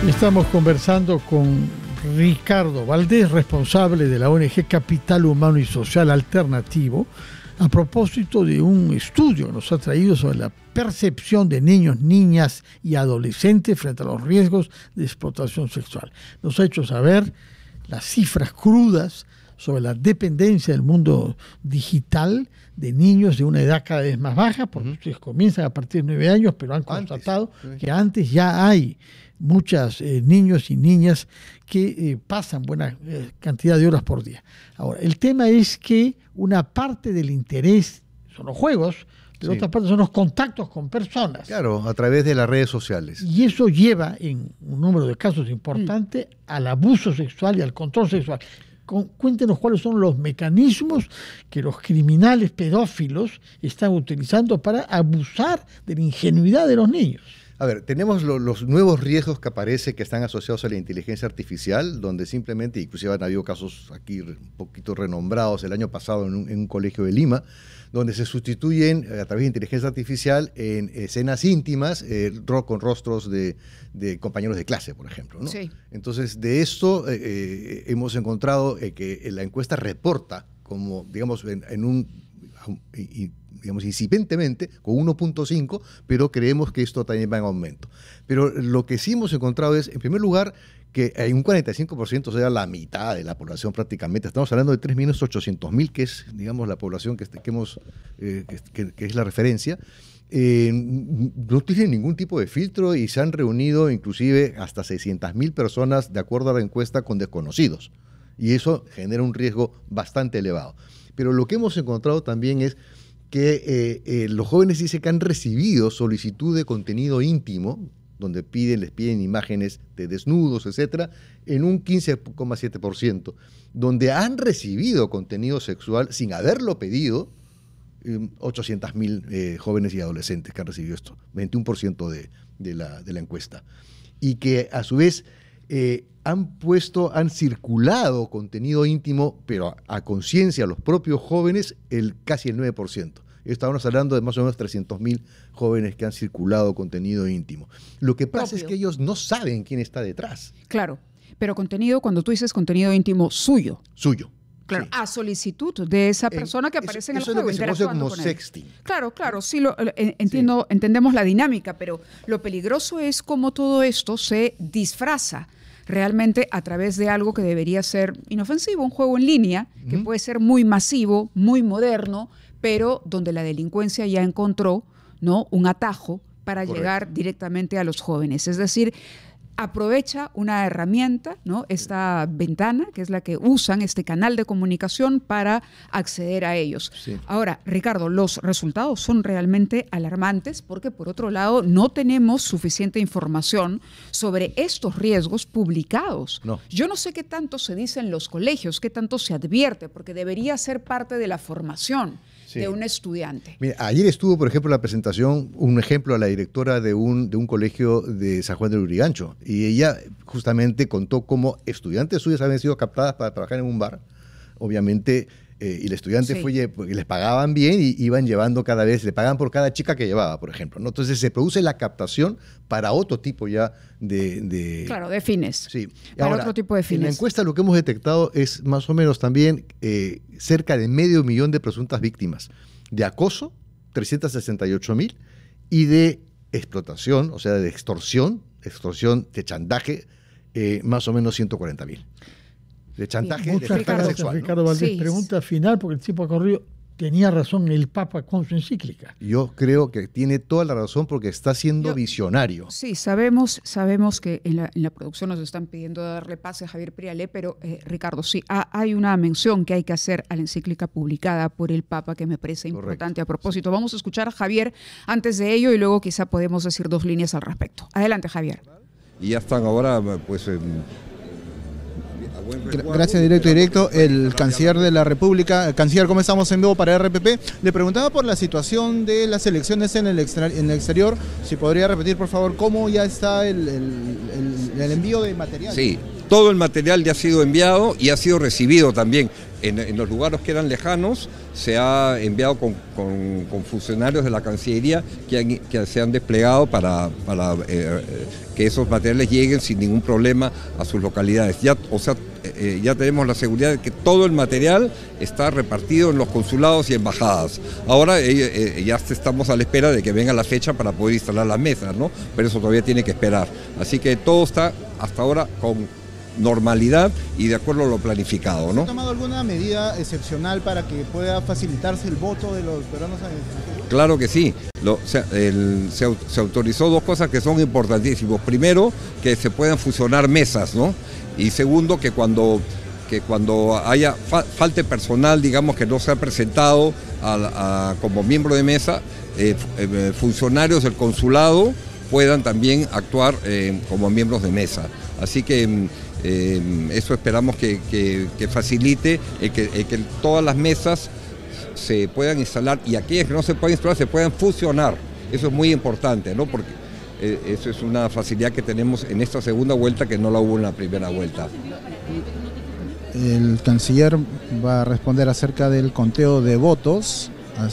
Estamos conversando con Ricardo Valdés, responsable de la ONG Capital Humano y Social Alternativo, a propósito de un estudio que nos ha traído sobre la percepción de niños, niñas y adolescentes frente a los riesgos de explotación sexual. Nos ha hecho saber las cifras crudas sobre la dependencia del mundo digital de niños de una edad cada vez más baja, porque ustedes comienzan a partir de 9 años, pero han constatado que antes ya hay muchos niños y niñas que pasan buena cantidad de horas por día. Ahora, el tema es que una parte del interés son los juegos, pero otra parte son los contactos con personas. Claro, a través de las redes sociales. Y eso lleva, en un número de casos importante, al abuso sexual y al control sexual. Cuéntenos cuáles son los mecanismos que los criminales pedófilos están utilizando para abusar de la ingenuidad de los niños. A ver, tenemos los nuevos riesgos que aparecen que están asociados a la inteligencia artificial, donde simplemente, inclusive han habido casos aquí un poquito renombrados el año pasado en un colegio de Lima, donde se sustituyen a través de inteligencia artificial en escenas íntimas con rostros de compañeros de clase, por ejemplo, ¿no? Sí. Entonces, de esto hemos encontrado que la encuesta reporta como, digamos, digamos, incipientemente, con 1.5, pero creemos que esto también va en aumento. Pero lo que sí hemos encontrado es, en primer lugar, que hay un 45%, o sea, la mitad de la población prácticamente. Estamos hablando de 3.800.000, que es, digamos, la población que es la referencia. No tienen ningún tipo de filtro y se han reunido inclusive hasta 600.000 personas de acuerdo a la encuesta con desconocidos. Y eso genera un riesgo bastante elevado. Pero lo que hemos encontrado también es que los jóvenes dicen que han recibido solicitud de contenido íntimo, donde les piden imágenes de desnudos, etcétera, en un 15,7%, donde han recibido contenido sexual sin haberlo pedido, 800.000 jóvenes y adolescentes que han recibido esto, 21% de la encuesta. Y que a su vez han circulado contenido íntimo, pero a conciencia los propios jóvenes, casi el 9%. Estamos hablando de más o menos 300.000 jóvenes que han circulado contenido íntimo. Lo que pasa es que ellos no saben quién está detrás. Claro, pero contenido, cuando tú dices contenido íntimo, suyo. Suyo. Claro, sí. A solicitud de esa persona que aparece en el juego. Eso es lo que se conoce como sexting. Claro, sí, entendemos la dinámica, pero lo peligroso es cómo todo esto se disfraza realmente a través de algo que debería ser inofensivo, un juego en línea, que puede ser muy masivo, muy moderno, pero donde la delincuencia ya encontró, ¿no?, un atajo para llegar directamente a los jóvenes. Es decir, aprovecha una herramienta, ¿no?, esta ventana, que es la que usan, este canal de comunicación para acceder a ellos. Sí. Ahora, Ricardo, los resultados son realmente alarmantes porque, por otro lado, no tenemos suficiente información sobre estos riesgos publicados. No. Yo no sé qué tanto se dice en los colegios, qué tanto se advierte, porque debería ser parte de la formación de un estudiante. Mira, ayer estuvo, por ejemplo, la presentación, un ejemplo a la directora de un colegio de San Juan del Lurigancho, y ella justamente contó cómo estudiantes suyas habían sido captadas para trabajar en un bar, obviamente, y el estudiante porque les pagaban bien y iban llevando cada vez, le pagaban por cada chica que llevaba, por ejemplo, ¿no? Entonces se produce la captación para otro tipo ya Claro, de fines. Sí. Para ahora, otro tipo de fines. En la encuesta lo que hemos detectado es más o menos también cerca de 500.000 de presuntas víctimas de acoso, 368.000, y de explotación, o sea, de extorsión de chantaje, más o menos 140.000. De chantaje, de oferta sexual. Ricardo Valdés, pregunta final, porque el tiempo ha corrido. Tenía razón el Papa con su encíclica. Yo creo que tiene toda la razón porque está siendo visionario. Sí, sabemos que en la producción nos están pidiendo darle pase a Javier Prialé, pero Ricardo, sí, hay una mención que hay que hacer a la encíclica publicada por el Papa que me parece importante. A propósito, vamos a escuchar a Javier antes de ello y luego quizá podemos decir 2 líneas al respecto. Adelante, Javier. Y ya están ahora, pues... Gracias, directo. El canciller de la República, canciller, ¿cómo estamos en vivo para RPP? Le preguntaba por la situación de las elecciones en el exterior, si podría repetir, por favor, cómo ya está el envío de material. Sí, todo el material ya ha sido enviado y ha sido recibido también. en los lugares que eran lejanos se ha enviado con funcionarios de la Cancillería que se han desplegado para que esos materiales lleguen sin ningún problema a sus localidades. Ya tenemos la seguridad de que todo el material está repartido en los consulados y embajadas. Ahora ya estamos a la espera de que venga la fecha para poder instalar las mesas, ¿no? Pero eso todavía tiene que esperar. Así que todo está hasta ahora con normalidad y de acuerdo a lo planificado, ¿no? ¿Ha tomado alguna medida excepcional para que pueda facilitarse el voto de los peruanos en el extranjero? Claro que sí. Se autorizó dos cosas que son importantísimas. Primero, que se puedan fusionar mesas, ¿no? Y segundo, que cuando haya falte personal, digamos, que no se ha presentado como miembro de mesa, funcionarios del consulado puedan también actuar como miembros de mesa. Así que eso esperamos que facilite que todas las mesas se puedan instalar y aquellas que no se puedan instalar se puedan fusionar. Eso es muy importante, ¿no? Porque eso es una facilidad que tenemos en esta segunda vuelta que no la hubo en la primera vuelta. El canciller va a responder acerca del conteo de votos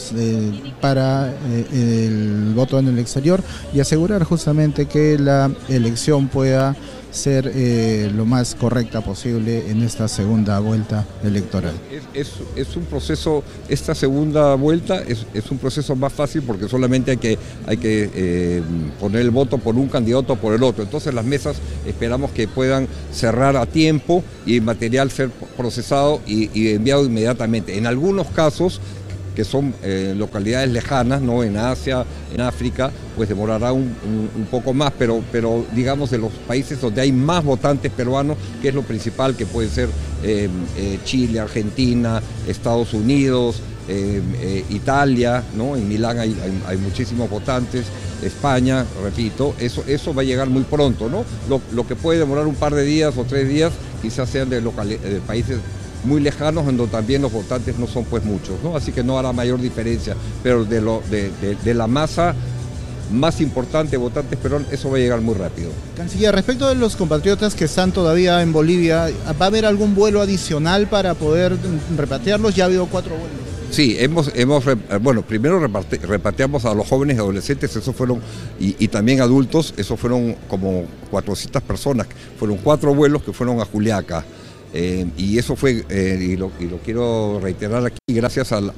para el voto en el exterior y asegurar justamente que la elección pueda ser lo más correcta posible en esta segunda vuelta electoral. Es un proceso, esta segunda vuelta es un proceso más fácil porque solamente hay que poner el voto por un candidato o por el otro. Entonces las mesas esperamos que puedan cerrar a tiempo y el material ser procesado y enviado inmediatamente. En algunos casos, que son localidades lejanas, ¿no? En Asia, en África, pues demorará un poco más, pero digamos de los países donde hay más votantes peruanos, que es lo principal, que puede ser Chile, Argentina, Estados Unidos, Italia, ¿no? En Milán hay muchísimos votantes, España, repito, eso va a llegar muy pronto, ¿no? Lo que puede demorar un par de días o 3 días, quizás sean de países muy lejanos, en donde también los votantes no son pues muchos, ¿no? Así que no hará mayor diferencia, pero de la masa más importante de votantes peruanos, eso va a llegar muy rápido. Canciller, respecto de los compatriotas que están todavía en Bolivia, ¿va a haber algún vuelo adicional para poder repatriarlos? Ya ha habido 4 vuelos. Sí, bueno, primero repatriamos a los jóvenes y adolescentes, esos fueron, y también adultos, esos fueron como 400 personas, fueron 4 vuelos que fueron a Juliaca. Y eso fue, y lo quiero reiterar aquí, gracias a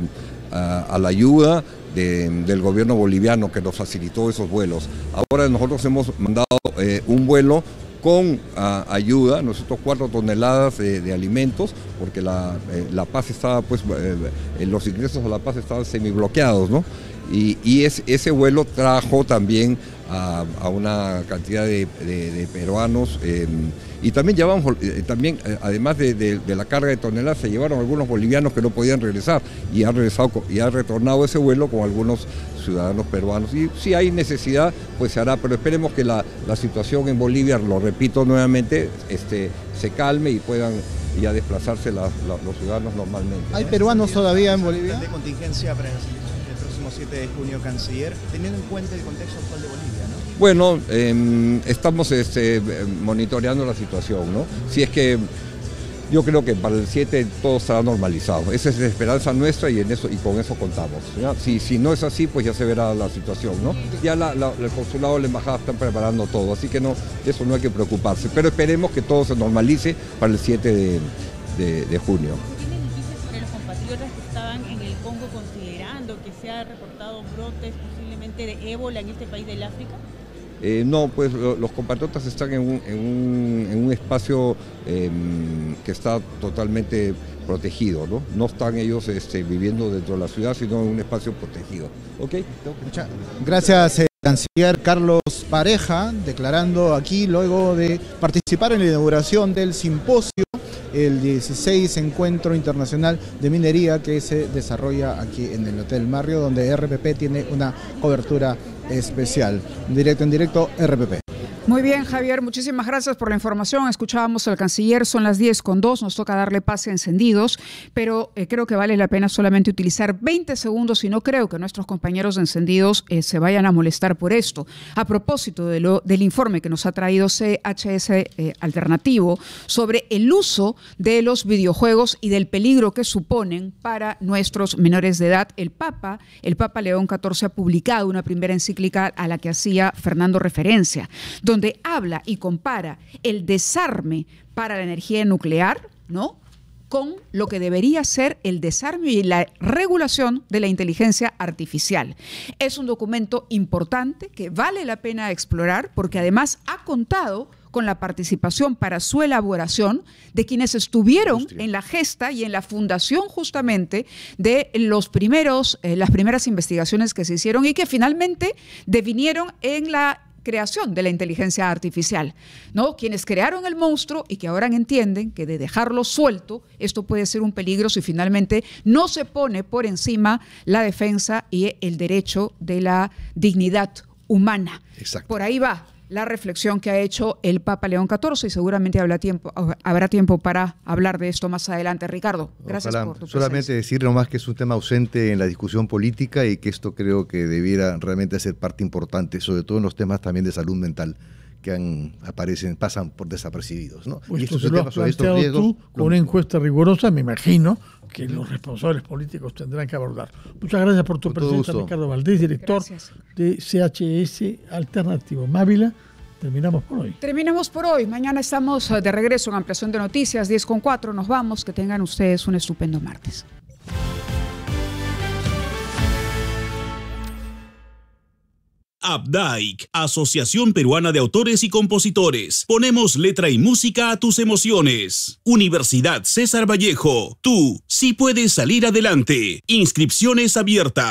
la ayuda del gobierno boliviano que nos facilitó esos vuelos. Ahora nosotros hemos mandado un vuelo con ayuda, nosotros 4 toneladas de alimentos, porque La Paz estaba, pues, los ingresos a La Paz estaban semibloqueados, ¿no? Y ese vuelo trajo también a una cantidad de peruanos, y también llevamos, además de la carga de toneladas, se llevaron algunos bolivianos que no podían regresar y ha retornado ese vuelo con algunos ciudadanos peruanos. Y si hay necesidad, pues se hará, pero esperemos que la situación en Bolivia, lo repito nuevamente, se calme y puedan ya desplazarse los ciudadanos normalmente. ¿Hay peruanos todavía en Bolivia? De contingencia para el próximo 7 de junio, canciller, teniendo en cuenta el contexto actual de Bolivia, ¿no? Bueno, estamos monitoreando la situación, ¿no? Si es que yo creo que para el 7 todo estará normalizado. Esa es la esperanza nuestra y con eso contamos, ¿ya? Si no es así, pues ya se verá la situación, ¿no? Ya el consulado y la embajada están preparando todo, así que de eso no hay que preocuparse. Pero esperemos que todo se normalice para el 7 de junio. ¿Tienen noticias sobre los compatriotas que estaban en el Congo considerando que se ha reportado brotes posiblemente de ébola en este país del África? No, pues los compatriotas están en un espacio que está totalmente protegido, ¿no? No están ellos viviendo dentro de la ciudad, sino en un espacio protegido. ¿Ok? Muchas gracias, canciller Carlos Pareja, declarando aquí luego de participar en la inauguración del simposio, el 16 Encuentro Internacional de Minería que se desarrolla aquí en el Hotel Marrio, donde RPP tiene una cobertura especial. En directo, RPP. Muy bien, Javier, muchísimas gracias por la información. Escuchábamos al canciller, son las 10:02, nos toca darle pase a Encendidos, pero creo que vale la pena solamente utilizar 20 segundos y no creo que nuestros compañeros de Encendidos se vayan a molestar por esto. A propósito del informe que nos ha traído CHS Alternativo sobre el uso de los videojuegos y del peligro que suponen para nuestros menores de edad, el Papa León XIV ha publicado una primera encíclica a la que hacía Fernando referencia, donde habla y compara el desarme para la energía nuclear, ¿no?, con lo que debería ser el desarme y la regulación de la inteligencia artificial. Es un documento importante que vale la pena explorar porque además ha contado con la participación para su elaboración de quienes estuvieron en la gesta y en la fundación justamente de las primeras investigaciones que se hicieron y que finalmente devinieron en la creación de la inteligencia artificial, ¿no? Quienes crearon el monstruo y que ahora entienden que de dejarlo suelto, esto puede ser un peligro si finalmente no se pone por encima la defensa y el derecho de la dignidad humana. Exacto. Por ahí va la reflexión que ha hecho el Papa León XIV y seguramente habrá tiempo para hablar de esto más adelante. Ricardo, gracias por tu presencia. Solamente decir nomás que es un tema ausente en la discusión política y que esto creo que debiera realmente ser parte importante, sobre todo en los temas también de salud mental que pasan por desapercibidos, ¿no? Pues y esto lo has planteado tú con una encuesta rigurosa, me imagino que los responsables políticos tendrán que abordar. Muchas gracias por tu presencia, Ricardo Valdés, director de CHS Alternativo. Mávila, terminamos por hoy. Terminamos por hoy. Mañana estamos de regreso en Ampliación de Noticias, 10:04. Nos vamos. Que tengan ustedes un estupendo martes. Updike, Asociación Peruana de Autores y Compositores. Ponemos letra y música a tus emociones. Universidad César Vallejo. Tú sí puedes salir adelante. Inscripciones abiertas.